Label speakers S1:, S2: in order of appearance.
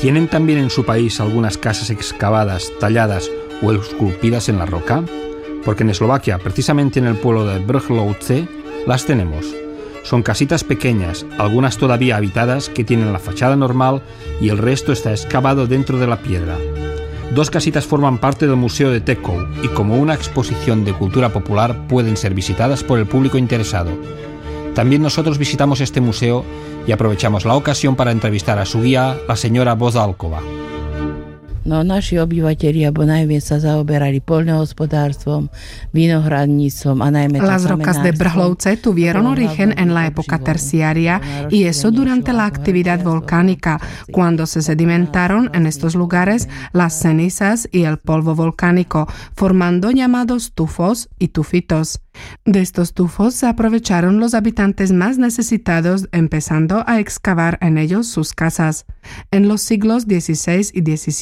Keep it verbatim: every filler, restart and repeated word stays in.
S1: ¿Tienen también en su país algunas casas excavadas, talladas o esculpidas en la roca? Porque en Eslovaquia, precisamente en el pueblo de Brhlovce, las tenemos. Son casitas pequeñas, algunas todavía habitadas, que tienen la fachada normal y el resto está excavado dentro de la piedra. Dos casitas forman parte del Museo de Tekow y como una exposición de cultura popular pueden ser visitadas por el público interesado. También nosotros visitamos este museo y aprovechamos la ocasión para entrevistar a su guía, la señora Bozálková.
S2: No, naši obyvatelia najviac sa zaoberali poľnohospodárstvom, vinohradníctvom a najmä
S3: Las rocas de Brhlovce tuvieron origen en la época terciaria y eso durante la actividad volcánica, cuando se sedimentaron en estos lugares las cenizas y el polvo volcánico, formando llamados tufos y tufitos. De estos tufos se aprovecharon los habitantes más necesitados, empezando a excavar en ellos sus casas. En los siglos dieciséis y diecisiete